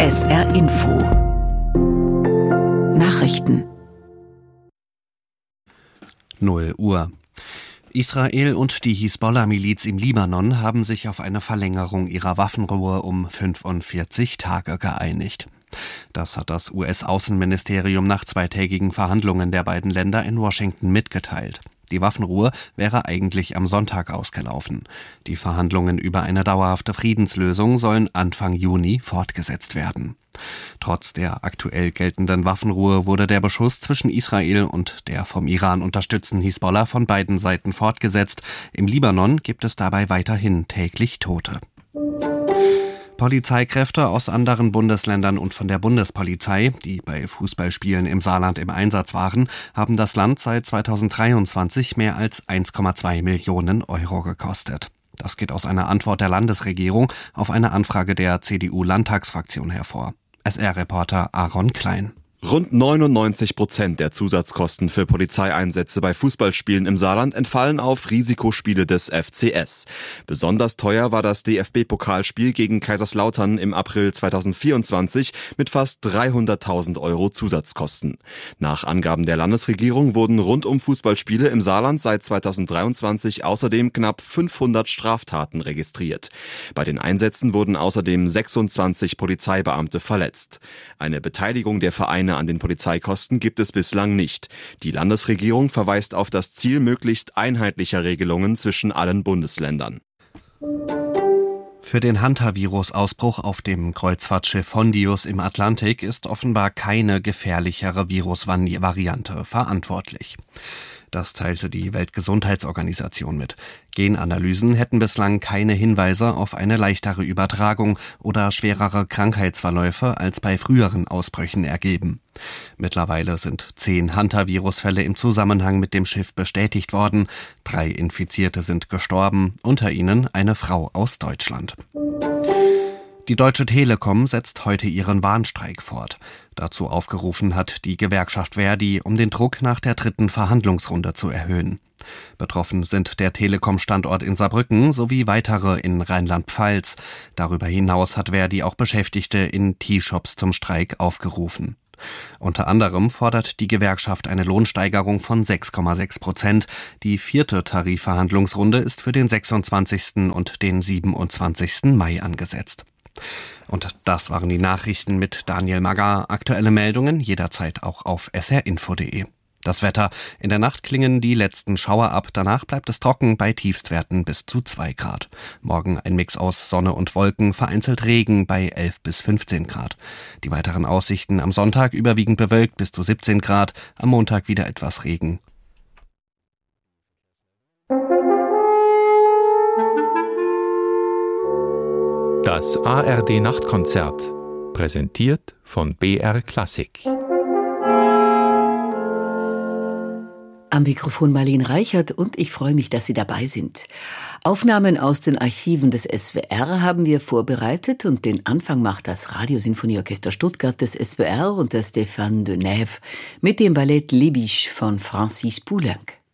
SR Info Nachrichten 0 Uhr. Israel und die Hisbollah-Miliz im Libanon haben sich auf eine Verlängerung ihrer Waffenruhe um 45 Tage geeinigt. Das hat das US-Außenministerium nach zweitägigen Verhandlungen der beiden Länder in Washington mitgeteilt. Die Waffenruhe wäre eigentlich am Sonntag ausgelaufen. Die Verhandlungen über eine dauerhafte Friedenslösung sollen Anfang Juni fortgesetzt werden. Trotz der aktuell geltenden Waffenruhe wurde der Beschuss zwischen Israel und der vom Iran unterstützten Hisbollah von beiden Seiten fortgesetzt. Im Libanon gibt es dabei weiterhin täglich Tote. Polizeikräfte aus anderen Bundesländern und von der Bundespolizei, die bei Fußballspielen im Saarland im Einsatz waren, haben das Land seit 2023 mehr als 1,2 Millionen Euro gekostet. Das geht aus einer Antwort der Landesregierung auf eine Anfrage der CDU-Landtagsfraktion hervor. SR-Reporter Aaron Klein. Rund 99% der Zusatzkosten für Polizeieinsätze bei Fußballspielen im Saarland entfallen auf Risikospiele des FCS. Besonders teuer war das DFB-Pokalspiel gegen Kaiserslautern im April 2024 mit fast 300.000 Euro Zusatzkosten. Nach Angaben der Landesregierung wurden rund um Fußballspiele im Saarland seit 2023 außerdem knapp 500 Straftaten registriert. Bei den Einsätzen wurden außerdem 26 Polizeibeamte verletzt. Eine Beteiligung der Vereine an den Polizeikosten gibt es bislang nicht. Die Landesregierung verweist auf das Ziel möglichst einheitlicher Regelungen zwischen allen Bundesländern. Für den Hantavirus-Ausbruch auf dem Kreuzfahrtschiff Hondius im Atlantik ist offenbar keine gefährlichere Virusvariante verantwortlich. Das teilte die Weltgesundheitsorganisation mit. Genanalysen hätten bislang keine Hinweise auf eine leichtere Übertragung oder schwerere Krankheitsverläufe als bei früheren Ausbrüchen ergeben. Mittlerweile sind 10 Hantavirus-Fälle im Zusammenhang mit dem Schiff bestätigt worden. 3 Infizierte sind gestorben, unter ihnen eine Frau aus Deutschland. Die Deutsche Telekom setzt heute ihren Warnstreik fort. Dazu aufgerufen hat die Gewerkschaft ver.di, um den Druck nach der 3. Verhandlungsrunde zu erhöhen. Betroffen sind der Telekom-Standort in Saarbrücken sowie weitere in Rheinland-Pfalz. Darüber hinaus hat ver.di auch Beschäftigte in T-Shops zum Streik aufgerufen. Unter anderem fordert die Gewerkschaft eine Lohnsteigerung von 6,6%. Die 4. Tarifverhandlungsrunde ist für den 26. und den 27. Mai angesetzt. Und das waren die Nachrichten mit Daniel Magger. Aktuelle Meldungen jederzeit auch auf srinfo.de. Das Wetter: In der Nacht klingen die letzten Schauer ab, danach bleibt es trocken bei Tiefstwerten bis zu 2 Grad. Morgen ein Mix aus Sonne und Wolken, vereinzelt Regen bei 11 bis 15 Grad. Die weiteren Aussichten: am Sonntag überwiegend bewölkt bis zu 17 Grad, am Montag wieder etwas Regen. Das ARD-Nachtkonzert, präsentiert von BR Klassik. Am Mikrofon Marlene Reichert und ich freue mich, dass Sie dabei sind. Aufnahmen aus den Archiven des SWR haben wir vorbereitet und den Anfang macht das Radiosinfonieorchester Stuttgart des SWR unter Stéphane Denève mit dem Ballett Lébiche von Francis Poulenc.